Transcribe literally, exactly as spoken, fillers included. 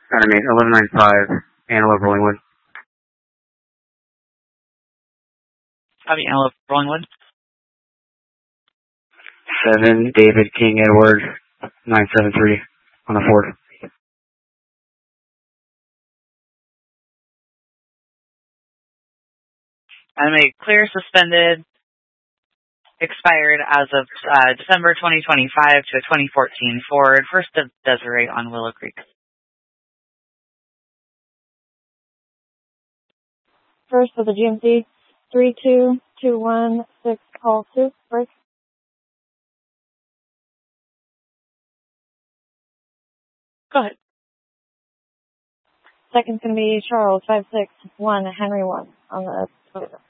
Pardon me, eleven ninety-five, Antelope Rollingwood. Copy, Antelope Rollingwood. seven, David King Edward, nine seven three, on the Ford. I make clear suspended, expired as of uh, December twenty twenty-five to a twenty fourteen Ford, First of Desiree on Willow Creek. First of the G M C, three two two one six, call two, break. Go ahead. Second's going to be Charles, five six one, Henry one, on the Toyota.